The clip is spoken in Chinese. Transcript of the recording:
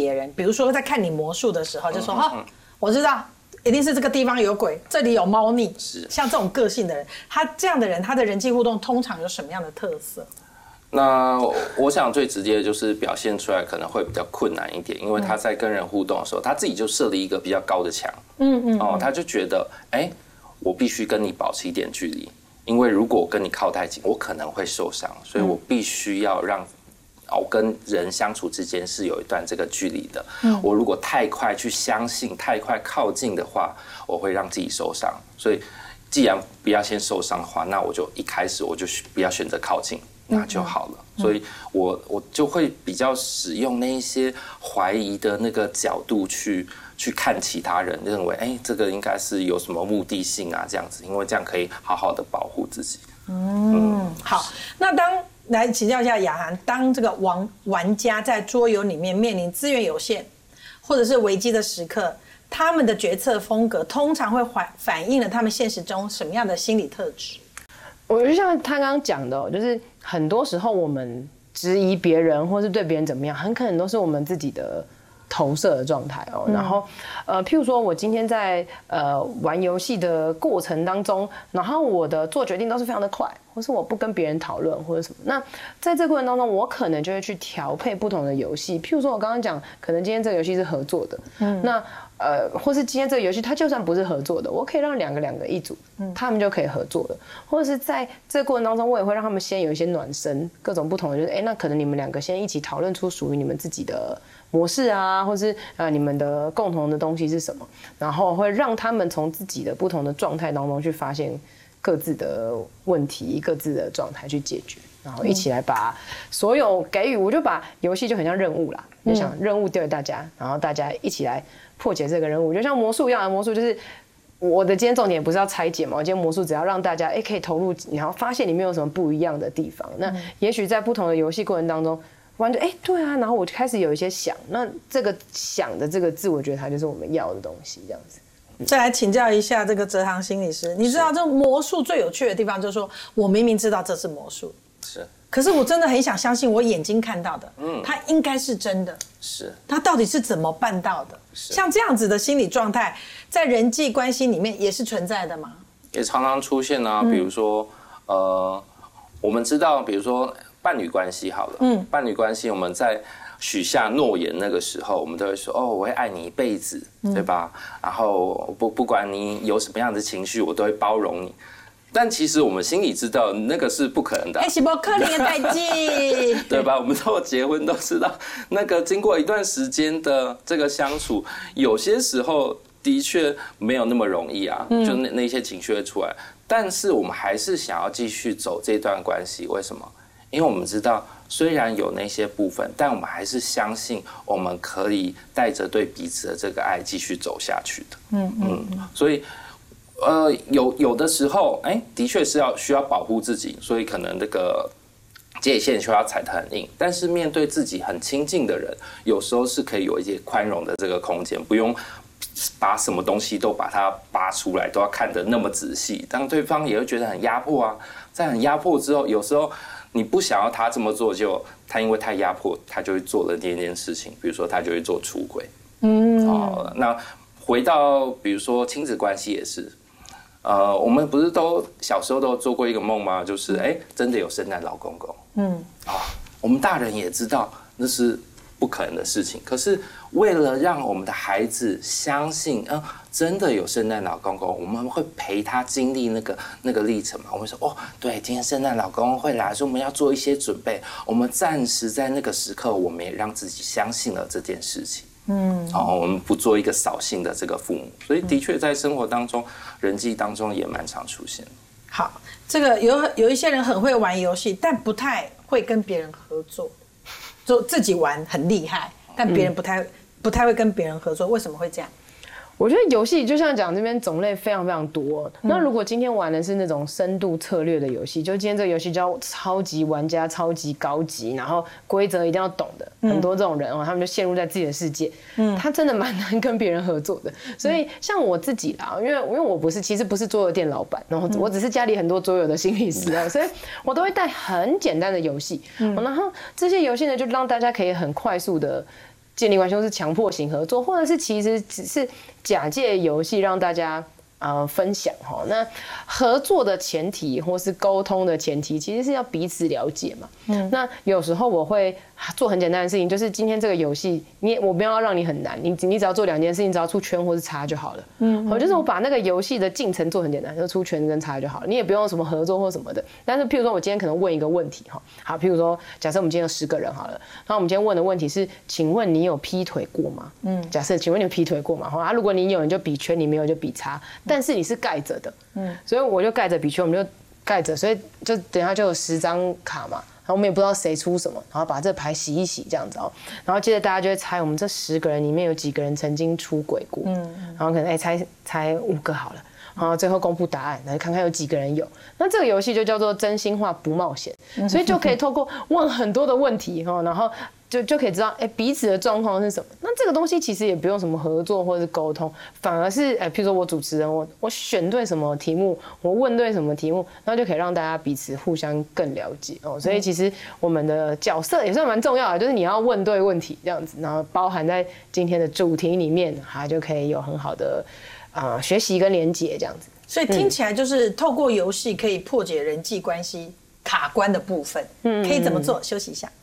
别人，比如说在看你魔术的时候，就说我知道一定是这个地方有鬼，这里有猫腻。是像这种个性的人，他这样的人，他的人际互动通常有什么样的特色？ 那我想最直接的就是表现出来可能会比较困难一点，因为他在跟人互动的时候，他自己就设立一个比较高的墙，他就觉得，我必须跟你保持一点距离，因为如果我跟你靠太近，我可能会受伤，所以我必须要让我跟人相处之间是有一段这个距离的。我如果太快去相信，太快靠近的话，我会让自己受伤。所以，既然不要先受伤的话，那我就一开始我就不要选择靠近。那就好了，所以我就会比较使用那一些怀疑的那个角度去看其他人，认为这个应该是有什么目的性啊，这样子，因为这样可以好好的保护自己。 好，那来请教一下雅涵，当这个玩家在桌游里面面临资源有限或者是危机的时刻，他们的决策风格通常会反映了他们现实中什么样的心理特质？ 我就像他刚刚讲的，就是很多时候我们质疑别人或是对别人怎么样，很可能都是我们自己的投射的状态哦。然后譬如说我今天在玩游戏的过程当中，然后我的做决定都是非常的快，或是我不跟别人讨论或者什么。那在这个过程当中，我可能就会去调配不同的游戏。譬如说我刚刚讲，可能今天这个游戏是合作的，那或是今天这个游戏它就算不是合作的，我可以让两个一组，他们就可以合作了。或者是在这个过程当中，我也会让他们先有一些暖身，各种不同的，就是那可能你们两个先一起讨论出属于你们自己的模式啊，或是你们的共同的东西是什么，然后会让他们从自己的不同的状态当中去发现各自的问题、各自的状态去解决，然后一起来把所有给予，我就把游戏就很像任务啦，就想任务丢给大家，然后大家一起来破解这个任务，就像魔术一样的魔术，就是我的今天重点不是要拆解嘛，我今天魔术只要让大家可以投入，然后发现里面有什么不一样的地方。那也许在不同的游戏过程当中，玩就对啊，然后我就开始有一些想，那这个想的这个字，我觉得它就是我们要的东西，这样子。 再来请教一下这个哲航心理师，你知道这魔术最有趣的地方就是说，我明明知道这是魔术， 是， 可是我真的很想相信我眼睛看到的，它应该是真的。 是， 它到底是怎么办到的？像这样子的心理状态，在人际关系里面也是存在的吗？ 也常常出现啊，比如说，我们知道，比如说伴侣关系好了，伴侣关系我们在许下诺言那个时候，我们都会说我会爱你一辈子，对吧？然后不管你有什么样的情绪，我都会包容你。但其实我们心里知道那个是不可能的， 是不可能的代志， 对吧？我们都结婚都知道，那个经过一段时间的这个相处，有些时候的确没有那么容易啊，就那些情绪会出来。但是我们还是想要继续走这段关系，为什么？因为我们知道，虽然有那些部分，但我们还是相信我们可以带着对彼此的这个爱继续走下去的。所以。有的时候，的确是需要保护自己，所以可能那个界限需要踩得很硬。但是面对自己很亲近的人，有时候是可以有一些宽容的这个空间，不用把什么东西都把它拔出来，都要看得那么仔细。当对方也会觉得很压迫啊，在很压迫之后，有时候你不想要他这么做，就他因为太压迫，他就会做了那件事情，比如说他就会做出轨。那回到比如说亲子关系也是。我们不是都小时候都做过一个梦吗？就是真的有圣诞老公公。我们大人也知道那是不可能的事情，可是为了让我们的孩子相信，真的有圣诞老公公，我们会陪他经历那个历程嘛。我们说对，今天圣诞老公公会来，所以我们要做一些准备。我们暂时在那个时刻，我们也让自己相信了这件事情。我们不做一个扫兴的这个父母，所以的确在生活当中、人际当中也蛮常出现。 好，这个有一些人很会玩游戏，但不太会跟别人合作，就自己玩很厉害，但别人不太会跟别人合作，为什么会这样？ 我觉得游戏就像讲这边种类非常非常多。那如果今天玩的是那种深度策略的游戏，就今天这个游戏叫超级玩家、超级高级，然后规则一定要懂的，很多这种人他们就陷入在自己的世界，他真的蛮难跟别人合作的。所以像我自己啦，因为我其实不是桌游店老板，然后我只是家里很多桌游的心理师啊，所以我都会带很简单的游戏，然后这些游戏呢就让大家可以很快速的建立关系，或是强迫型合作，或者是其实只是假借游戏让大家分享哈。那合作的前提或是沟通的前提，其实是要彼此了解嘛。那有时候我会做很简单的事情，就是今天这个游戏，我不要让你很难，你只要做2件事情，只要出圈或是叉就好了。就是我把那个游戏的进程做很简单，就出圈跟叉就好了，你也不用什么合作或什么的。但是譬如说我今天可能问一个问题哈，好，譬如说假设我们今天有10个人好了，那我们今天问的问题是，请问你有劈腿过吗？假设请问你有劈腿过吗？如果你有，你就比圈；你没有就比叉。但是你是盖着的，所以我就盖着比圈，我们就盖着，所以就等一下就有10张卡嘛。然后我们也不知道谁出什么，然后把这牌洗一洗这样子哦，然后接着大家就会猜我们这10个人里面有几个人曾经出轨过，然后可能猜5个好了，然后最后公布答案，然后看看有几个人有。那这个游戏就叫做真心话不冒险，所以就可以透过问很多的问题哈，然后就可以知道彼此的状况是什么。那这个东西其实也不用什么合作或是沟通，反而是譬如说我主持人，我选对什么题目，我问对什么题目，然后就可以让大家彼此互相更了解哦。所以其实我们的角色也算蛮重要的，就是你要问对问题这样子，然后包含在今天的主题里面，就可以有很好的学习跟连结这样子。 所以听起来就是透过游戏可以破解人际关系卡关的部分，可以怎么做？休息一下。